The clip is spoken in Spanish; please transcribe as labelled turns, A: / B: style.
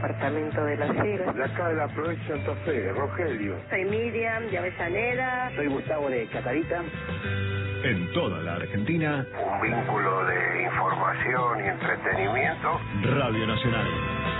A: departamento de La Sierra.
B: De acá de la provincia de Santa Fe, Rogelio.
A: Soy Miriam de Avellaneda.
C: Soy Gustavo de Chacarita.
D: En toda la Argentina,
B: Un vínculo de información y entretenimiento.
D: Radio Nacional.